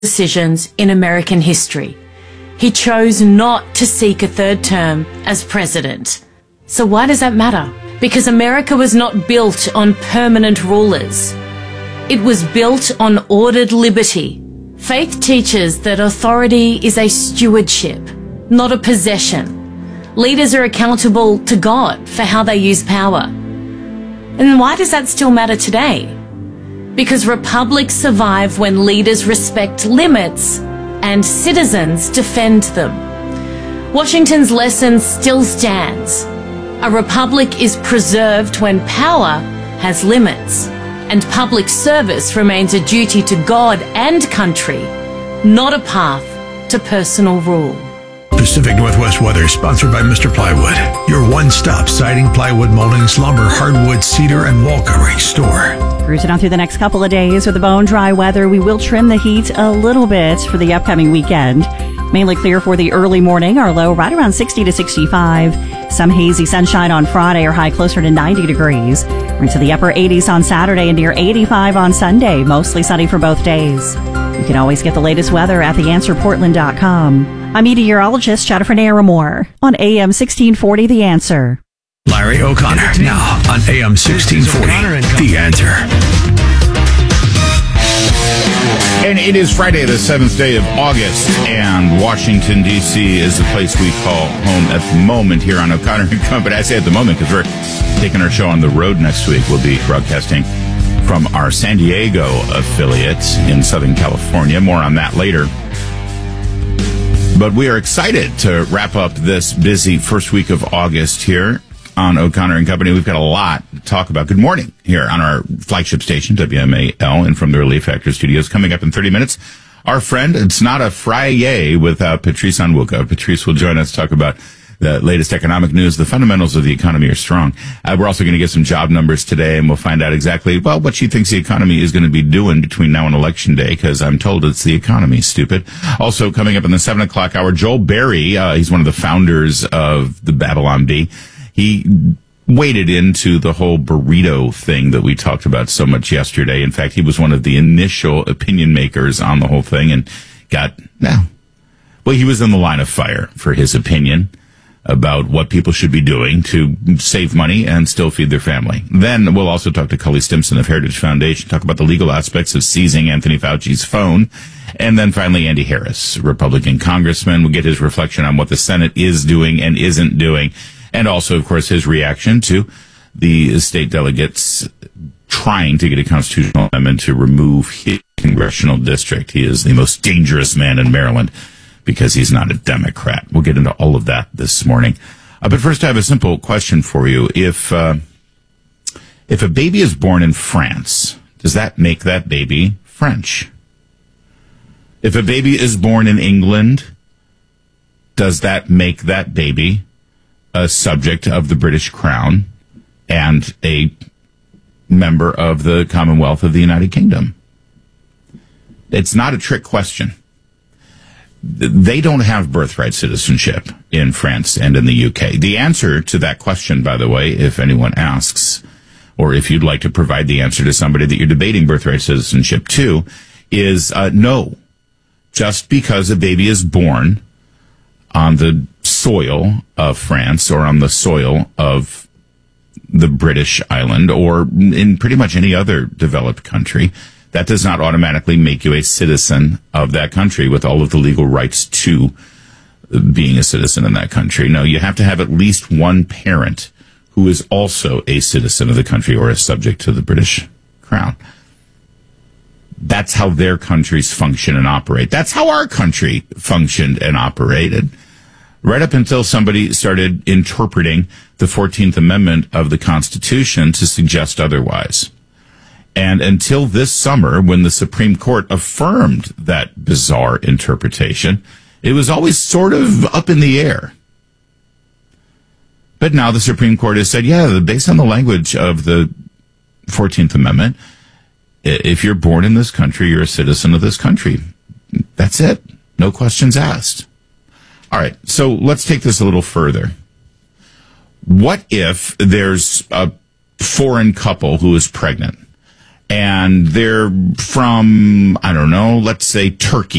decisions in American history. He chose not to seek a third term as president. So why does that matter? Because America was not built on permanent rulers. It was built on ordered liberty. Faith teaches that authority is a stewardship, not a possession. Leaders are accountable to God for how they use power. And why does that still matter today? Because republics survive when leaders respect limits and citizens defend them. Washington's lesson still stands. A republic is preserved when power has limits, and public service remains a duty to God and country, not a path to personal rule. Pacific Northwest weather sponsored by Mr. Plywood, your one-stop siding, plywood, moldings, lumber, hardwood, cedar, and wall covering store. Cruising on through the next couple of days with the bone-dry weather. We will trim the heat a little bit for the upcoming weekend. Mainly clear for the early morning. Our low right around 60 to 65. Some hazy sunshine on Friday. Our high closer to 90 degrees. We're into the upper 80s on Saturday and near 85 on Sunday. Mostly sunny for both days. You can always get the latest weather at theanswerportland.com. I'm meteorologist Jennifer Naramore on AM 1640 The Answer. Larry O'Connor now on AM 1640 The Answer. And it is Friday, the 7th day of August, and Washington, D.C. is the place we call home at the moment here on O'Connor & Company. I say at the moment because we're taking our show on the road next week. We'll be broadcasting from our San Diego affiliate in Southern California. More on that later. But we are excited to wrap up this busy first week of August here on O'Connor & Company. We've got a lot to talk about. Good morning here on our flagship station, WMAL, and from the Relief Factor Studios. Coming up in 30 minutes, our friend, It's Not a Friday without Patrice Onwuka. Patrice will join us to talk about the latest economic news. The fundamentals of the economy are strong. We're also going to get some job numbers today, and we'll find out exactly, what she thinks the economy is going to be doing between now and Election Day, because I'm told it's the economy, stupid. Also, coming up in the 7 o'clock hour, Joel Berry, he's one of the founders of the Babylon Bee. He waded into the whole burrito thing that we talked about so much yesterday. In fact, he was one of the initial opinion makers on the whole thing and he was in the line of fire for his opinion about what people should be doing to save money and still feed their family. Then we'll also talk to Cully Stimson of Heritage Foundation, talk about the legal aspects of seizing Anthony Fauci's phone. And then finally, Andy Harris, Republican congressman, will get his reflection on what the Senate is doing and isn't doing. And also, of course, his reaction to the state delegates trying to get a constitutional amendment to remove his congressional district. He is the most dangerous man in Maryland because he's not a Democrat. We'll get into all of that this morning. But first, I have a simple question for you. If a baby is born in France, does that make that baby French? If a baby is born in England, does that make that baby a subject of the British Crown and a member of the Commonwealth of the United Kingdom? It's not a trick question. They don't have birthright citizenship in France and in the UK. The answer to that question, by the way, if anyone asks, or if you'd like to provide the answer to somebody that you're debating birthright citizenship to, is no. Just because a baby is born on the soil of France or on the soil of the British island or in pretty much any other developed country, that does not automatically make you a citizen of that country with all of the legal rights to being a citizen in that country. No, you have to have at least one parent who is also a citizen of the country or a subject to the British Crown. That's how their countries function and operate. That's how our country functioned and operated. Right up until somebody started interpreting the 14th Amendment of the Constitution to suggest otherwise. And until this summer, when the Supreme Court affirmed that bizarre interpretation, it was always sort of up in the air. But now the Supreme Court has said, based on the language of the 14th Amendment, if you're born in this country, you're a citizen of this country. That's it. No questions asked. All right, so let's take this a little further. What if there's a foreign couple who is pregnant and they're from, I don't know, let's say Turkey.